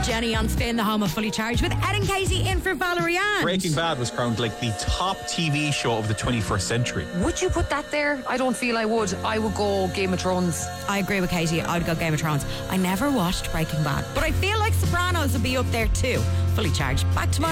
Jenny on Spin, the home of Fully Charged, with Ed and Katie in for Valerie Ann. Breaking Bad was crowned like the top TV show of the 21st century. Would you put that there? I don't feel I would. I would go Game of Thrones. I agree with Katie. I'd go Game of Thrones. I never watched Breaking Bad, but I feel like Sopranos would be up there too. Fully Charged. Back tomorrow.